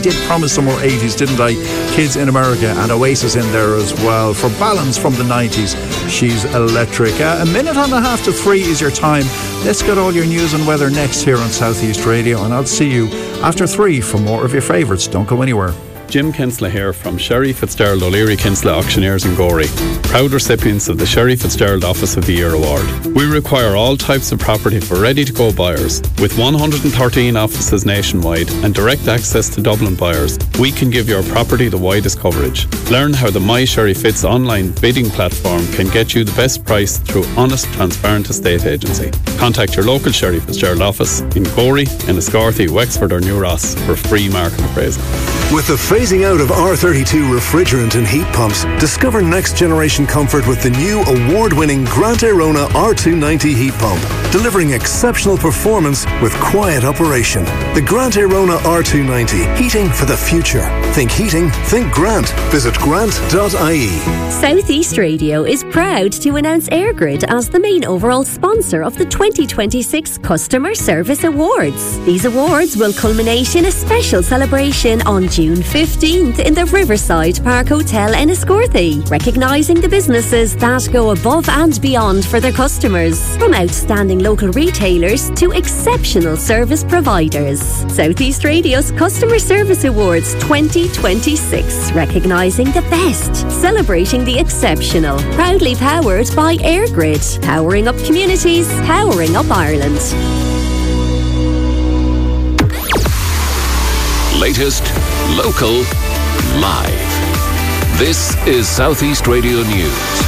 did promise some more 80s, didn't I? Kids in America and Oasis in there as well. For Balance from the 90s, She's Electric. A minute and a half to 3 is your time. Let's get all your news and weather next here on South East Radio, and I'll see you after 3 for more of your favourites. Don't go anywhere. Jim Kinsella here from Sherry Fitzgerald O'Leary Kinsella Auctioneers in Gorey, proud recipients of the Sherry Fitzgerald Office of the Year Award. We require all types of property for ready-to-go buyers. With 113 offices nationwide and direct access to Dublin buyers, we can give your property the widest coverage. Learn how the My Sherry Fitz online bidding platform can get you the best price through honest, transparent estate agency. Contact your local Sherry Fitzgerald office in Gorey, Enniscorthy, Wexford or New Ross for free market appraisal. With the phasing out of R32 refrigerant and heat pumps, discover next generation comfort with the new award-winning Grant Airona R290 heat pump, delivering exceptional performance with quiet operation. The Grant Airona R290, heating for the future. Think heating, think Grant. Visit grant.ie. South East Radio is proud to announce EirGrid as the main overall sponsor of the 2026 Customer Service Awards. These awards will culminate in a special celebration on June 15th in the Riverside Park Hotel Enniscorthy, recognising the businesses that go above and beyond for their customers, from outstanding local retailers to exceptional service providers. South East Radio's Customer Service Awards 2026, recognising the best, celebrating the exceptional. Proudly powered by EirGrid, powering up communities, powering up Ireland. Latest, local, live. This is South East Radio News.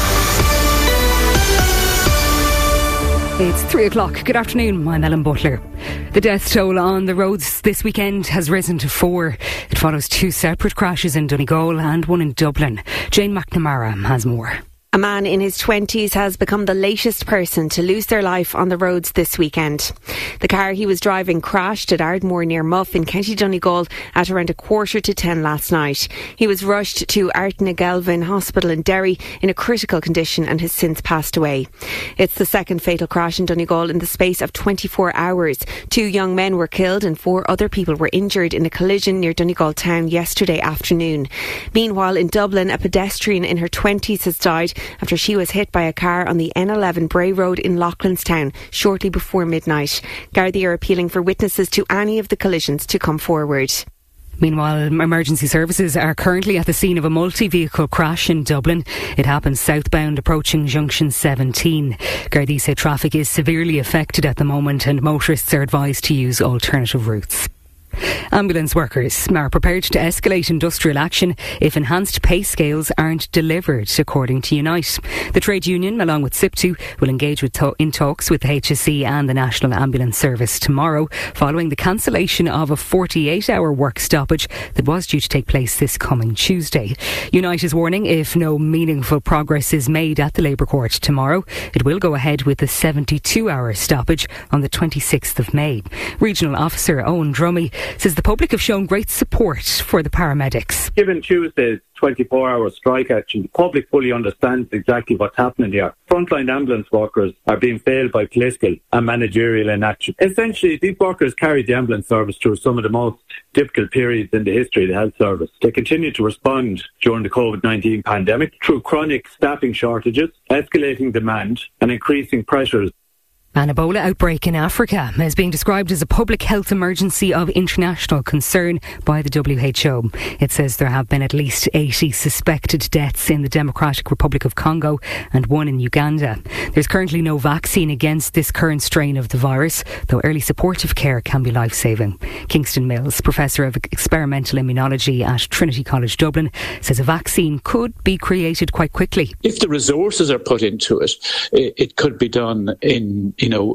It's 3 o'clock. Good afternoon. I'm Ellen Butler. The death toll on the roads this weekend has risen to 4. It follows 2 separate crashes in Donegal and 1 in Dublin. Jane McNamara has more. A man in his 20s has become the latest person to lose their life on the roads this weekend. The car he was driving crashed at Ardmore near Muff in County Donegal at around 9:15 last night. He was rushed to Artnagelvin Hospital in Derry in a critical condition and has since passed away. It's the second fatal crash in Donegal in the space of 24 hours. 2 young men were killed and 4 other people were injured in a collision near Donegal town yesterday afternoon. Meanwhile, in Dublin, a pedestrian in her 20s has died after she was hit by a car on the N11 Bray Road in Loughlinstown shortly before midnight. Gardaí are appealing for witnesses to any of the collisions to come forward. Meanwhile, emergency services are currently at the scene of a multi-vehicle crash in Dublin. It happened southbound approaching Junction 17. Gardaí say traffic is severely affected at the moment and motorists are advised to use alternative routes. Ambulance workers are prepared to escalate industrial action if enhanced pay scales aren't delivered, according to Unite. The trade union, along with SIPTU, will engage in talks with the HSE and the National Ambulance Service tomorrow, following the cancellation of a 48-hour work stoppage that was due to take place this coming Tuesday. Unite is warning if no meaningful progress is made at the Labour Court tomorrow, it will go ahead with the 72-hour stoppage on the 26th of May. Regional Officer Owen Drummy says the public have shown great support for the paramedics. Given Tuesday's 24-hour strike action, the public fully understands exactly what's happening here. Frontline ambulance workers are being failed by political and managerial inaction. Essentially, these workers carried the ambulance service through some of the most difficult periods in the history of the health service. They continue to respond during the COVID-19 pandemic through chronic staffing shortages, escalating demand and increasing pressures. An Ebola outbreak in Africa is being described as a public health emergency of international concern by the WHO. It says there have been at least 80 suspected deaths in the Democratic Republic of Congo and 1 in Uganda. There's currently no vaccine against this current strain of the virus, though early supportive care can be life-saving. Kingston Mills, Professor of Experimental Immunology at Trinity College Dublin, says a vaccine could be created quite quickly. If the resources are put into it, it could be done in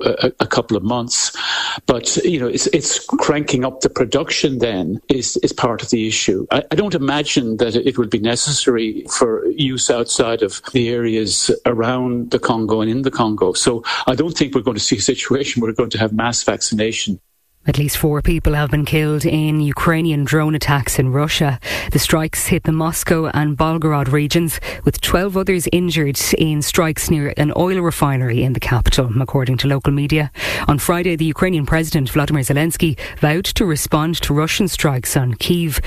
a couple of months. But, it's cranking up the production then is part of the issue. I don't imagine that it would be necessary for use outside of the areas around the Congo and in the Congo. So I don't think we're going to see a situation where we're going to have mass vaccination. At least 4 people have been killed in Ukrainian drone attacks in Russia. The strikes hit the Moscow and Volgorod regions, with 12 others injured in strikes near an oil refinery in the capital, according to local media. On Friday, the Ukrainian President Volodymyr Zelensky vowed to respond to Russian strikes on Kyiv